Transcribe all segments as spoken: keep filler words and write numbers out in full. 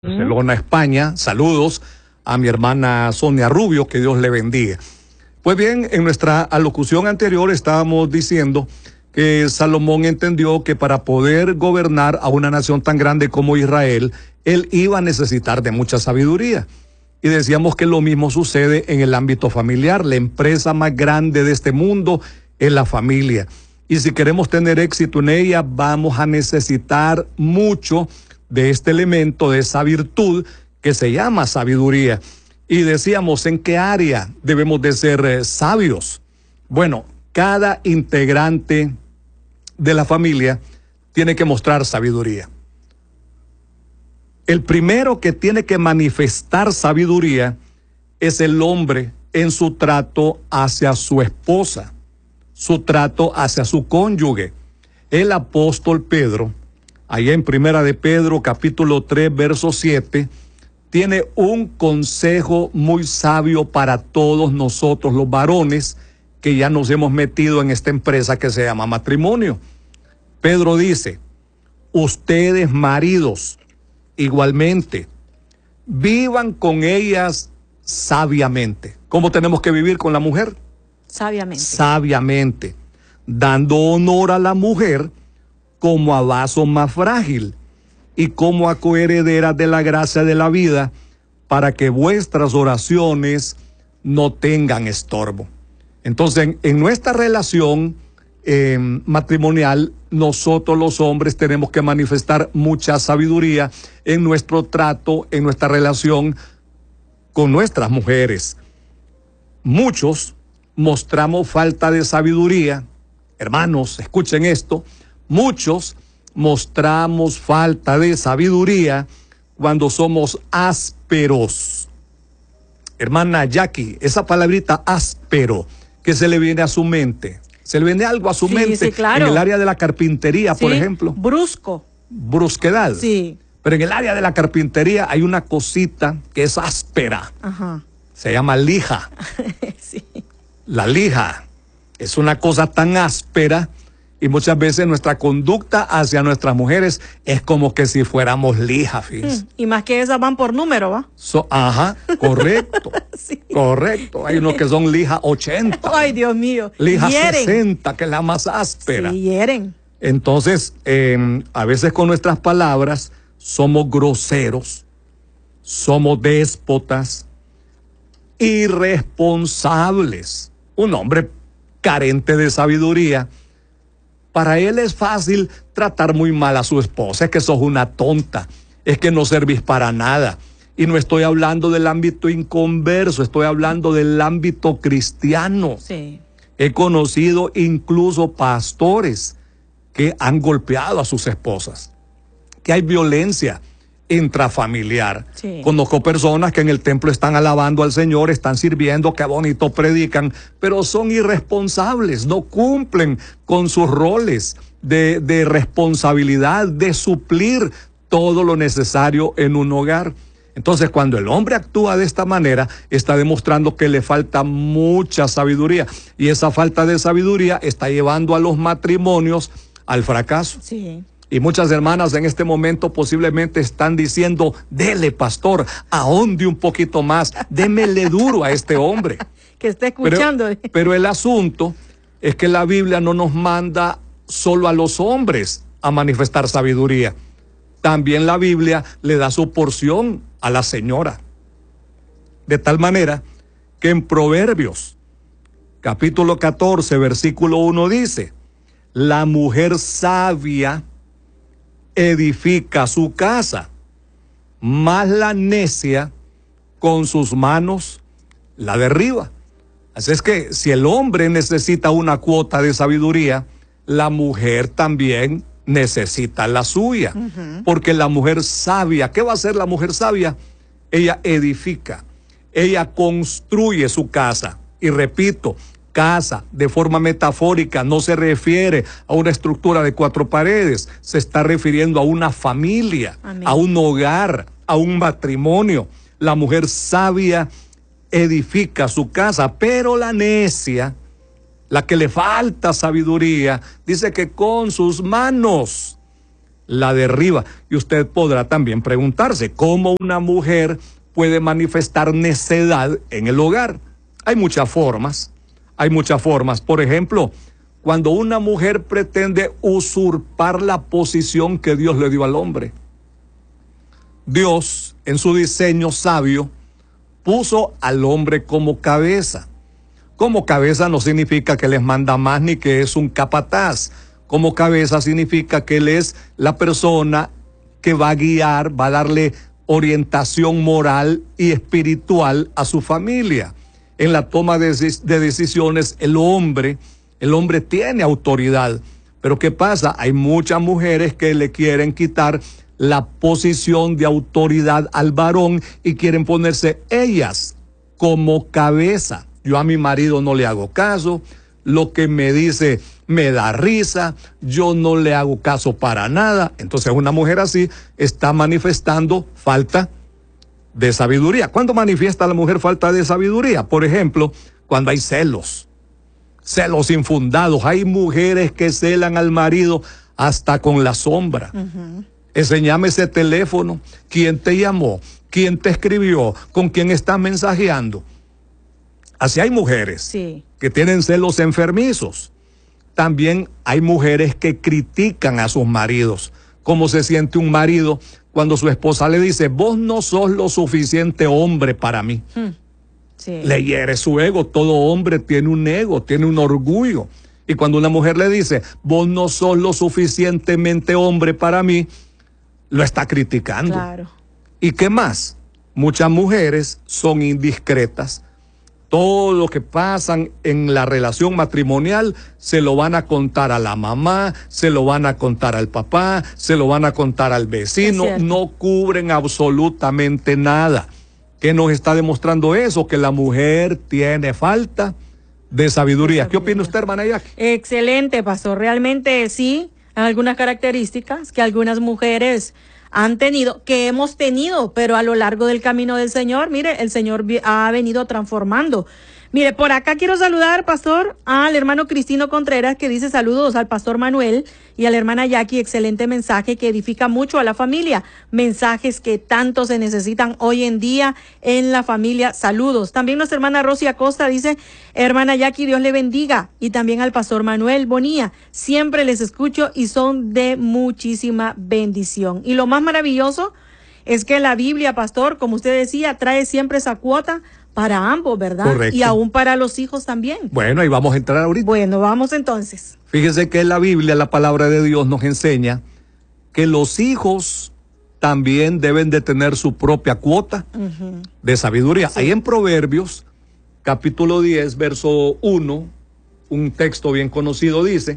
Barcelona, España. Saludos a mi hermana Sonia Rubio, que Dios le bendiga. Pues bien, en nuestra alocución anterior estábamos diciendo que Salomón entendió que para poder gobernar a una nación tan grande como Israel, él iba a necesitar de mucha sabiduría. Y decíamos que lo mismo sucede en el ámbito familiar. La empresa más grande de este mundo es la familia. Y si queremos tener éxito en ella, vamos a necesitar mucho de este elemento, de esa virtud que se llama sabiduría. Y decíamos, ¿en qué área debemos de ser eh, sabios? Bueno, cada integrante de la familia tiene que mostrar sabiduría. El primero que tiene que manifestar sabiduría es el hombre en su trato hacia su esposa, su trato hacia su cónyuge. El apóstol Pedro, allá en Primera de Pedro, capítulo tres, verso siete, tiene un consejo muy sabio para todos nosotros los varones que ya nos hemos metido en esta empresa que se llama matrimonio. Pedro dice, ustedes maridos, igualmente, vivan con ellas sabiamente. ¿Cómo tenemos que vivir con la mujer? Sabiamente. Sabiamente, dando honor a la mujer como a vaso más frágil y como a coheredera de la gracia de la vida, para que vuestras oraciones no tengan estorbo. Entonces, en, en nuestra relación eh, matrimonial, nosotros los hombres tenemos que manifestar mucha sabiduría en nuestro trato, en nuestra relación con nuestras mujeres. Muchos mostramos falta de sabiduría. Hermanos, escuchen esto. Muchos mostramos falta de sabiduría cuando somos ásperos. Hermana Jackie, esa palabrita áspero, ¿qué se le viene a su mente? ¿Se le viene algo a su sí, mente? Sí, claro. En el área de la carpintería, sí, por ejemplo. Brusco. Brusquedad. Sí. Pero en el área de la carpintería hay una cosita que es áspera. Ajá. Se llama lija. Sí. La lija es una cosa tan áspera. Y muchas veces nuestra conducta hacia nuestras mujeres es como que si fuéramos lija, fíjense. Mm, y más que esas van por número, ¿va? So, ajá, correcto, sí. correcto. Hay unos que son lija ochenta. Ay, Dios mío. Lija hieren. sesenta, que es la más áspera. Sí, hieren. Entonces, eh, a veces con nuestras palabras somos groseros, somos déspotas, irresponsables. Un hombre carente de sabiduría, para él es fácil tratar muy mal a su esposa. Es que sos una tonta, es que no servís para nada. Y no estoy hablando del ámbito inconverso, estoy hablando del ámbito cristiano. Sí. He conocido incluso pastores que han golpeado a sus esposas, que hay violencia intrafamiliar. Sí. Conozco personas que en el templo están alabando al Señor, están sirviendo, qué bonito predican, pero son irresponsables, no cumplen con sus roles de, de responsabilidad, de suplir todo lo necesario en un hogar. Entonces, cuando el hombre actúa de esta manera, está demostrando que le falta mucha sabiduría, y esa falta de sabiduría está llevando a los matrimonios al fracaso. Sí. Y muchas hermanas en este momento posiblemente están diciendo, dele, pastor, ahonde un poquito más, démele duro a este hombre. Que esté escuchando. Pero, pero el asunto es que la Biblia no nos manda solo a los hombres a manifestar sabiduría. También la Biblia le da su porción a la señora. De tal manera que en Proverbios, capítulo catorce, versículo uno dice, la mujer sabia edifica su casa, mas la necia con sus manos la derriba. Así es que si el hombre necesita una cuota de sabiduría, la mujer también necesita la suya. Uh-huh. Porque la mujer sabia, ¿qué va a hacer la mujer sabia? Ella edifica, ella construye su casa. Y repito, casa de forma metafórica no se refiere a una estructura de cuatro paredes, se está refiriendo a una familia, Amén. A un hogar, a un matrimonio. La mujer sabia edifica su casa, pero la necia, la que le falta sabiduría, dice que con sus manos la derriba. Y usted podrá también preguntarse, ¿cómo una mujer puede manifestar necedad en el hogar? Hay muchas formas, hay muchas formas. Por ejemplo, cuando una mujer pretende usurpar la posición que Dios le dio al hombre. Dios, en su diseño sabio, puso al hombre como cabeza. Como cabeza no significa que les manda más ni que es un capataz. Como cabeza significa que él es la persona que va a guiar, va a darle orientación moral y espiritual a su familia. En la toma de, de decisiones, el hombre, el hombre tiene autoridad. Pero ¿qué pasa? Hay muchas mujeres que le quieren quitar la posición de autoridad al varón y quieren ponerse ellas como cabeza. Yo a mi marido no le hago caso, lo que me dice me da risa, yo no le hago caso para nada. Entonces una mujer así está manifestando falta de sabiduría. ¿Cuándo manifiesta la mujer falta de sabiduría? Por ejemplo, cuando hay celos, celos infundados. Hay mujeres que celan al marido hasta con la sombra. Uh-huh. Enséñame ese teléfono, quién te llamó, quién te escribió, con quién estás mensajeando. Así hay mujeres sí. que tienen celos enfermizos. También hay mujeres que critican a sus maridos. ¿Cómo se siente un marido cuando su esposa le dice, vos no sos lo suficiente hombre para mí? Hmm. Sí. Le hiere su ego. Todo hombre tiene un ego, tiene un orgullo. Y cuando una mujer le dice, vos no sos lo suficientemente hombre para mí, lo está criticando. Claro. ¿Y qué más? Muchas mujeres son indiscretas. Todo lo que pasan en la relación matrimonial se lo van a contar a la mamá, se lo van a contar al papá, se lo van a contar al vecino, no cubren absolutamente nada. ¿Qué nos está demostrando eso? Que la mujer tiene falta de sabiduría. ¿Qué opina usted, hermana Jackie? Excelente, pastor. Realmente sí, hay algunas características que algunas mujeres han tenido, que hemos tenido, pero a lo largo del camino del Señor, mire, el Señor ha venido transformando. Mire, por acá quiero saludar, pastor, al hermano Cristino Contreras, que dice saludos al pastor Manuel y a la hermana Jackie, excelente mensaje que edifica mucho a la familia, mensajes que tanto se necesitan hoy en día en la familia, saludos. También nuestra hermana Rosy Acosta dice, hermana Jackie, Dios le bendiga, y también al pastor Manuel Bonilla, siempre les escucho y son de muchísima bendición. Y lo más maravilloso es que la Biblia, pastor, como usted decía, trae siempre esa cuota para ambos, ¿verdad? Correcto. Y aún para los hijos también. Bueno, ahí vamos a entrar ahorita. Bueno, vamos entonces. Fíjese que en la Biblia, la palabra de Dios nos enseña que los hijos también deben de tener su propia cuota uh-huh. de sabiduría. Sí. Ahí en Proverbios, capítulo diez, verso uno, un texto bien conocido dice,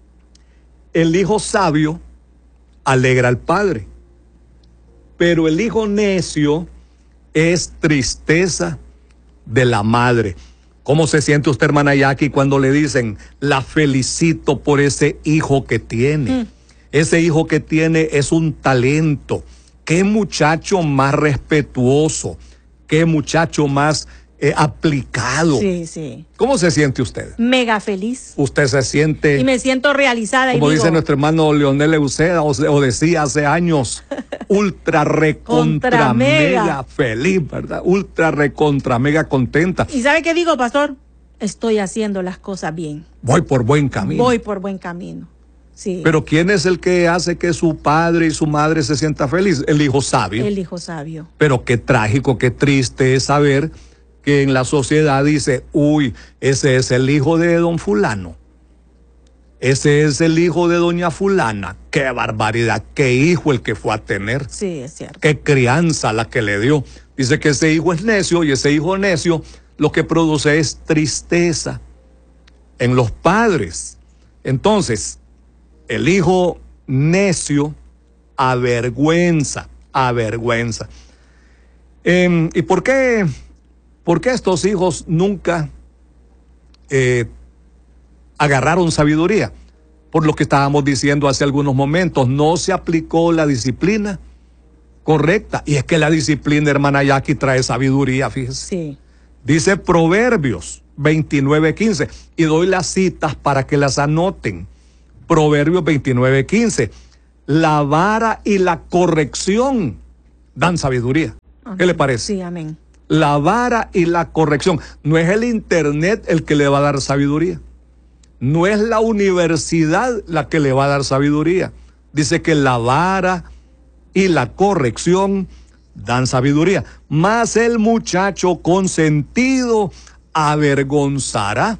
el hijo sabio alegra al padre, pero el hijo necio es tristeza de la madre. ¿Cómo se siente usted, hermana Jackie, cuando le dicen, la felicito por ese hijo que tiene? Mm. Ese hijo que tiene es un talento. Qué muchacho más respetuoso, qué muchacho más eh, aplicado. Sí, sí. ¿Cómo se siente usted? Mega feliz. Usted se siente... Y me siento realizada. Como y dice digo, nuestro hermano Leonel Euseda, o, o decía hace años, ultra recontra Contra mega. mega feliz, ¿verdad? Ultra recontra mega contenta. ¿Y sabe qué digo, pastor? Estoy haciendo las cosas bien. Voy por buen camino. Voy por buen camino. Sí. Pero ¿quién es el que hace que su padre y su madre se sienta feliz? El hijo sabio. El hijo sabio. Pero qué trágico, qué triste es saber que en la sociedad dice, uy, ese es el hijo de don fulano. Ese es el hijo de doña fulana. Qué barbaridad, qué hijo el que fue a tener. Sí, es cierto. Qué crianza la que le dio. Dice que ese hijo es necio y ese hijo necio lo que produce es tristeza en los padres. Entonces, el hijo necio avergüenza, avergüenza. Eh, ¿Y por qué, por qué estos hijos nunca eh, agarraron sabiduría? Por lo que estábamos diciendo hace algunos momentos, no se aplicó la disciplina correcta. Y es que la disciplina, hermana Jackie, trae sabiduría, fíjese. Sí. Dice Proverbios veintinueve quince, y doy las citas para que las anoten. Proverbios veintinueve quince. la vara y la corrección dan sabiduría. Amén. ¿Qué le parece? Sí, amén. La vara y la corrección. No es el internet el que le va a dar sabiduría. No es la universidad la que le va a dar sabiduría. Dice que la vara y la corrección dan sabiduría. Mas el muchacho consentido avergonzará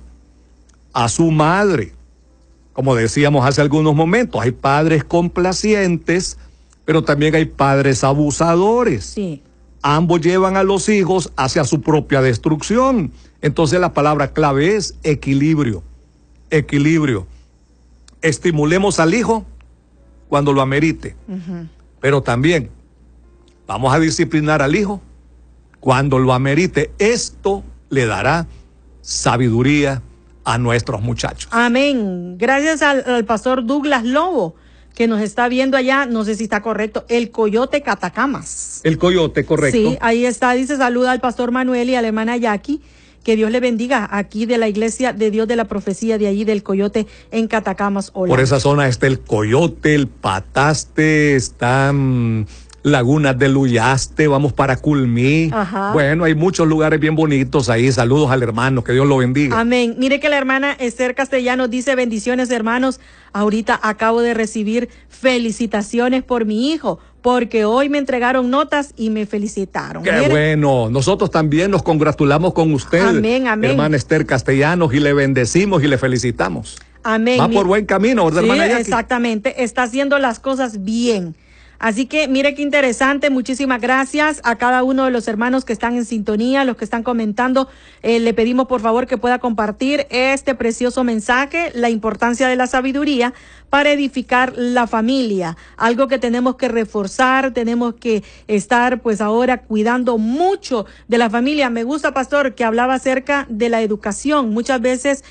a su madre. Como decíamos hace algunos momentos, hay padres complacientes, pero también hay padres abusadores. Sí. Ambos llevan a los hijos hacia su propia destrucción. Entonces la palabra clave es equilibrio. Equilibrio. Estimulemos al hijo cuando lo amerite. Uh-huh. Pero también vamos a disciplinar al hijo cuando lo amerite. Esto le dará sabiduría a nuestros muchachos. Amén. Gracias al, al pastor Douglas Lobo, que nos está viendo allá, no sé si está correcto, el Coyote Catacamas. El Coyote, correcto. Sí, ahí está, dice, saluda al pastor Manuel y a la hermana Jackie, que Dios le bendiga, aquí de la iglesia de Dios de la Profecía, de allí del Coyote en Catacamas. Hola. Por esa zona está el Coyote, el Pataste, están Lagunas del Ullaste, vamos para Culmí. Ajá. Bueno, hay muchos lugares bien bonitos ahí. Saludos al hermano, que Dios lo bendiga. Amén. Mire que la hermana Esther Castellano dice: bendiciones, hermanos. Ahorita acabo de recibir felicitaciones por mi hijo, porque hoy me entregaron notas y me felicitaron. Qué Mire. Bueno, nosotros también nos congratulamos con usted, amén, amén, hermana Esther Castellanos, y le bendecimos y le felicitamos. Amén. Va por buen camino, ¿verdad, sí, hermana Jackie? Exactamente, está haciendo las cosas bien. Así que mire qué interesante, muchísimas gracias a cada uno de los hermanos que están en sintonía, los que están comentando. Eh, le pedimos por favor que pueda compartir este precioso mensaje, la importancia de la sabiduría para edificar la familia, algo que tenemos que reforzar, tenemos que estar pues ahora cuidando mucho de la familia. Me gusta, pastor, que hablaba acerca de la educación. Muchas veces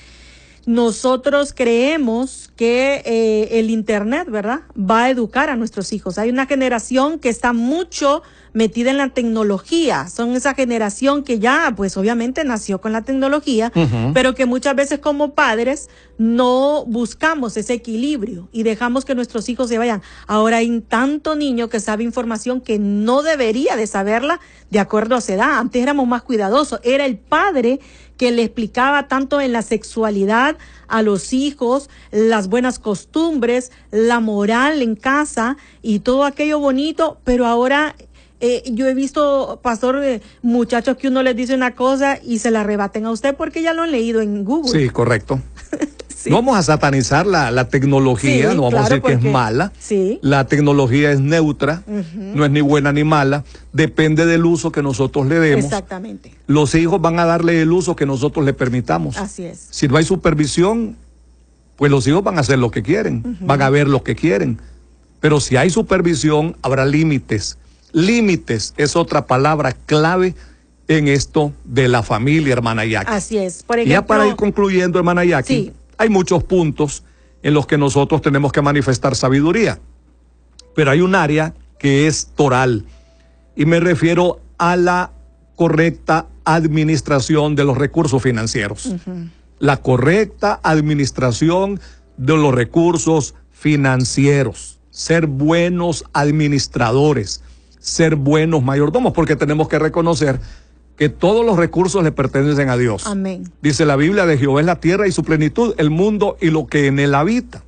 nosotros creemos que eh, el internet, ¿verdad?, va a educar a nuestros hijos. Hay una generación que está mucho metida en la tecnología. Son esa generación que ya, pues obviamente nació con la tecnología, uh-huh. pero que muchas veces como padres no buscamos ese equilibrio y dejamos que nuestros hijos se vayan. Ahora hay tanto niño que sabe información que no debería de saberla de acuerdo a su edad. Antes éramos más cuidadosos. Era el padre que le explicaba tanto en la sexualidad a los hijos, las buenas costumbres, la moral en casa y todo aquello bonito, pero ahora eh, yo he visto, pastor, eh, muchachos que uno les dice una cosa y se la rebaten a usted porque ya lo han leído en Google. Sí, correcto. Sí. No vamos a satanizar la, la tecnología, sí, no vamos claro, a decir que porque, es mala. Sí. La tecnología es neutra, uh-huh. no es ni buena ni mala, depende del uso que nosotros le demos. Exactamente. Los hijos van a darle el uso que nosotros le permitamos. Así es. Si no hay supervisión, pues los hijos van a hacer lo que quieren, uh-huh. van a ver lo que quieren. Pero si hay supervisión, habrá límites. Límites es otra palabra clave en esto de la familia, hermana Jackie. Así es. Por ejemplo, ya para ir concluyendo, hermana Jackie, sí. hay muchos puntos en los que nosotros tenemos que manifestar sabiduría, pero hay un área que es toral y me refiero a la correcta administración de los recursos financieros. Uh-huh. La correcta administración de los recursos financieros, ser buenos administradores, ser buenos mayordomos, porque tenemos que reconocer que todos los recursos le pertenecen a Dios. Amén. Dice la Biblia, de Jehová es la tierra y su plenitud, el mundo y lo que en él habita.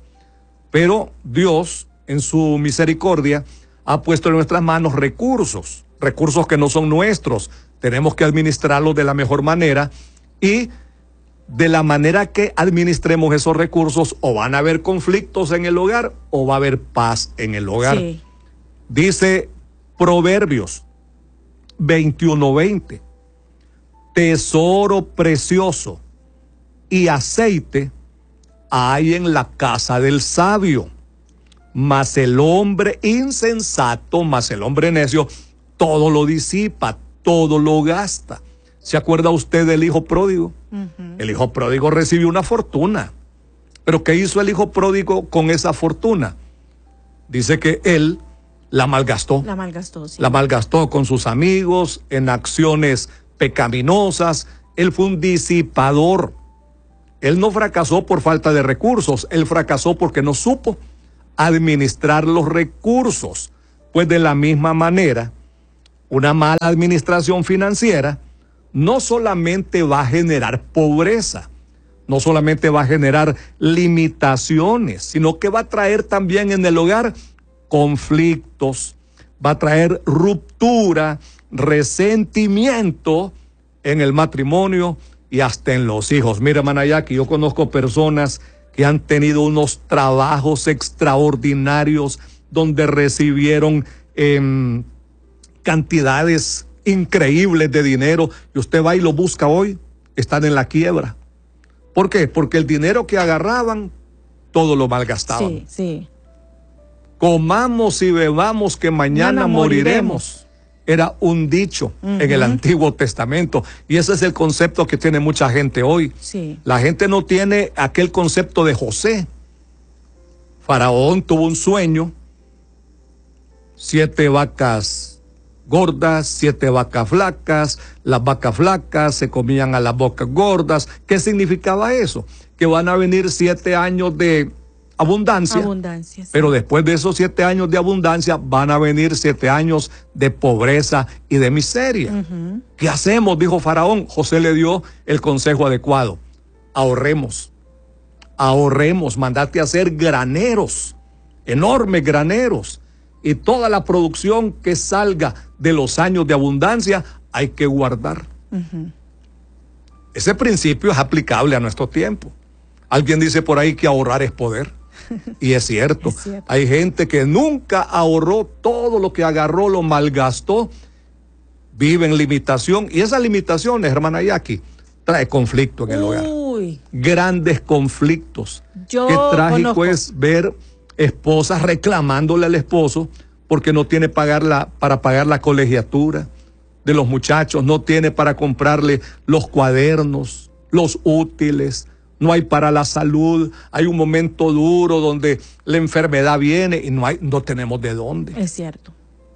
Pero Dios, en su misericordia, ha puesto en nuestras manos recursos, recursos que no son nuestros. Tenemos que administrarlos de la mejor manera y de la manera que administremos esos recursos, o van a haber conflictos en el hogar o va a haber paz en el hogar. Sí. Dice Proverbios veintiuno veinte. Tesoro precioso y aceite hay en la casa del sabio, mas el hombre insensato, mas el hombre necio, todo lo disipa, todo lo gasta. ¿Se acuerda usted del hijo pródigo? Uh-huh. El hijo pródigo recibió una fortuna, pero ¿qué hizo el hijo pródigo con esa fortuna? Dice que él la malgastó. La malgastó, sí. La malgastó con sus amigos, en acciones pecaminosas. Él fue un disipador. Él no fracasó por falta de recursos, él fracasó porque no supo administrar los recursos. Pues de la misma manera, una mala administración financiera no solamente va a generar pobreza, no solamente va a generar limitaciones, sino que va a traer también en el hogar conflictos, va a traer ruptura, resentimiento en el matrimonio y hasta en los hijos. Mira, Manayaki, yo conozco personas que han tenido unos trabajos extraordinarios donde recibieron eh, cantidades increíbles de dinero y usted va y lo busca hoy, están en la quiebra. ¿Por qué? Porque el dinero que agarraban, todo lo malgastaban. Sí, sí. Comamos y bebamos que mañana, mañana moriremos. moriremos. Era un dicho uh-huh. en el Antiguo Testamento. Y ese es el concepto que tiene mucha gente hoy. Sí. La gente no tiene aquel concepto de José. Faraón tuvo un sueño. Siete vacas gordas, siete vacas flacas. Las vacas flacas se comían a las vacas gordas. ¿Qué significaba eso? Que van a venir siete años de abundancia, abundancia sí. Pero después de esos siete años de abundancia van a venir siete años de pobreza y de miseria. Uh-huh. ¿Qué hacemos? Dijo Faraón. José le dio el consejo adecuado. Ahorremos, ahorremos, mandate a hacer graneros, enormes graneros, y toda la producción que salga de los años de abundancia hay que guardar. Uh-huh. Ese principio es aplicable a nuestro tiempo. Alguien dice por ahí que ahorrar es poder. Y es cierto, es cierto, hay gente que nunca ahorró, todo lo que agarró lo malgastó, vive en limitación, y esa limitación, hermana Jackie, trae conflicto en el hogar. Uy. Grandes conflictos. Yo Qué trágico conozco. es ver esposas reclamándole al esposo porque no tiene pagar la, para pagar la colegiatura de los muchachos, no tiene para comprarle los cuadernos, los útiles. No hay para la salud, hay un momento duro donde la enfermedad viene y no hay, no tenemos de dónde. Es cierto.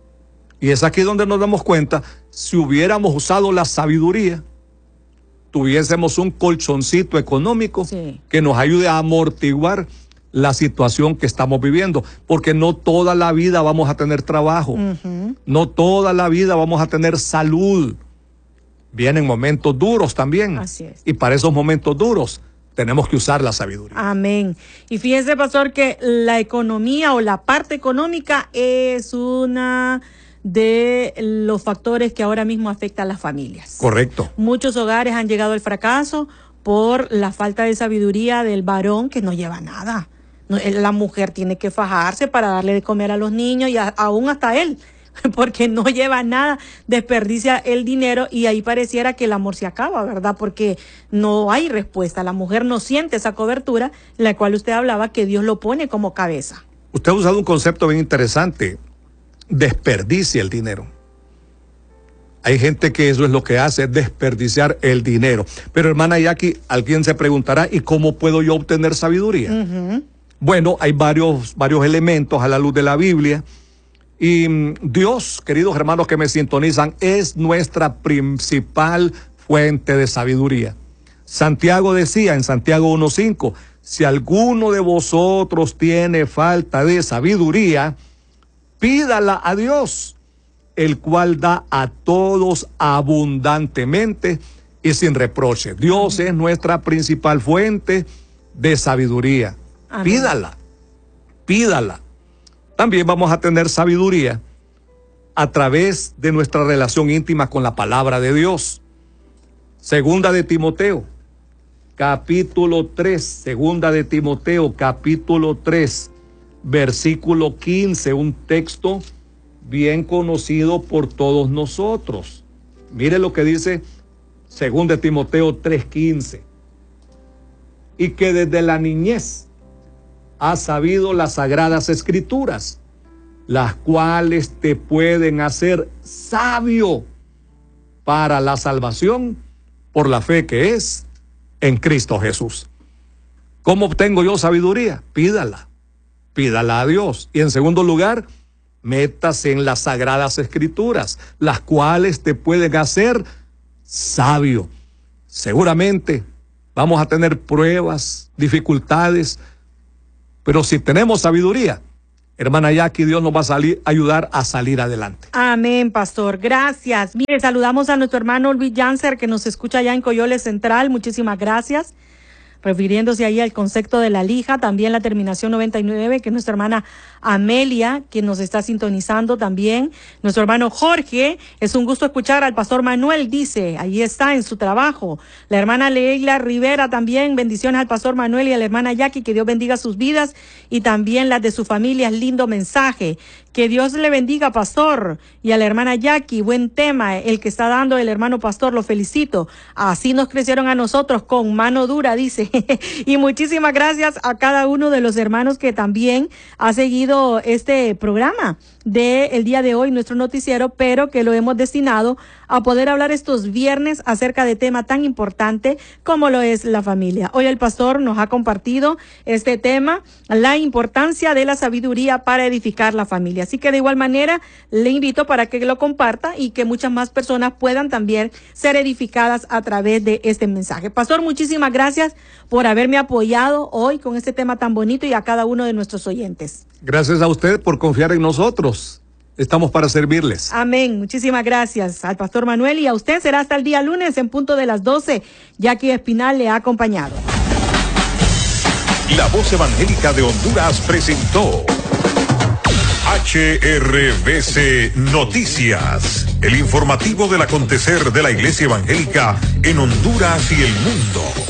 Y es aquí donde nos damos cuenta, si hubiéramos usado la sabiduría, tuviésemos un colchoncito económico sí. que nos ayude a amortiguar la situación que estamos viviendo, porque no toda la vida vamos a tener trabajo, uh-huh. no toda la vida vamos a tener salud. Vienen momentos duros también. Así es. Y para esos momentos duros tenemos que usar la sabiduría. Amén. Y fíjense, pastor, que la economía o la parte económica es una de los factores que ahora mismo afecta a las familias. Correcto. Muchos hogares han llegado al fracaso por la falta de sabiduría del varón que no lleva nada. La mujer tiene que fajarse para darle de comer a los niños y a, aún hasta él, porque no lleva nada, desperdicia el dinero y ahí pareciera que el amor se acaba, ¿verdad? Porque no hay respuesta, la mujer no siente esa cobertura, la cual usted hablaba que Dios lo pone como cabeza. Usted ha usado un concepto bien interesante, desperdicia el dinero. Hay gente que eso es lo que hace, desperdiciar el dinero. Pero hermana Jackie, alguien se preguntará, ¿y cómo puedo yo obtener sabiduría? Uh-huh. Bueno, hay varios, varios elementos a la luz de la Biblia. Y Dios, queridos hermanos que me sintonizan, es nuestra principal fuente de sabiduría. Santiago decía en Santiago uno cinco, si alguno de vosotros tiene falta de sabiduría, pídala a Dios, el cual da a todos abundantemente y sin reproche. Dios es nuestra principal fuente de sabiduría. Amén. Pídala, pídala. También vamos a tener sabiduría a través de nuestra relación íntima con la palabra de Dios. Segunda de Timoteo, capítulo tres, segunda de Timoteo, capítulo tres, versículo quince, un texto bien conocido por todos nosotros. Mire lo que dice segunda de Timoteo tres quince. Y que desde la niñez has sabido las sagradas escrituras, las cuales te pueden hacer sabio para la salvación por la fe que es en Cristo Jesús. ¿Cómo obtengo yo sabiduría? Pídala, pídala a Dios. Y en segundo lugar, métase en las sagradas escrituras, las cuales te pueden hacer sabio. Seguramente vamos a tener pruebas, dificultades, Pero si tenemos sabiduría, hermana Jackie, Dios nos va a salir, ayudar a salir adelante. Amén, pastor. Gracias. Mire, saludamos a nuestro hermano Luis Janser, que nos escucha allá en Coyoles Central. Muchísimas gracias. Refiriéndose ahí al concepto de la lija, también la terminación noventa y nueve, que es nuestra hermana Amelia, quien nos está sintonizando también. Nuestro hermano Jorge, es un gusto escuchar al pastor Manuel, dice, ahí está en su trabajo. La hermana Leila Rivera también, bendiciones al pastor Manuel y a la hermana Jackie, que Dios bendiga sus vidas y también las de su familia, lindo mensaje. Que Dios le bendiga, pastor, y a la hermana Jackie, buen tema, el que está dando el hermano pastor, lo felicito. Así nos crecieron a nosotros, con mano dura, dice. Y muchísimas gracias a cada uno de los hermanos que también ha seguido este programa del día de hoy, nuestro noticiero, pero que lo hemos destinado a poder hablar estos viernes acerca de tema tan importante como lo es la familia. Hoy el pastor nos ha compartido este tema, la importancia de la sabiduría para edificar la familia. Así que de igual manera le invito para que lo comparta y que muchas más personas puedan también ser edificadas a través de este mensaje. Pastor, muchísimas gracias por haberme apoyado hoy con este tema tan bonito y a cada uno de nuestros oyentes. Gracias a usted por confiar en nosotros. Estamos para servirles. Amén. Muchísimas gracias al pastor Manuel y a usted. Será hasta el día lunes en punto de las doce. Jackie Espinal le ha acompañado. La Voz Evangélica de Honduras presentó H R V C Noticias, el informativo del acontecer de la Iglesia Evangélica en Honduras y el mundo.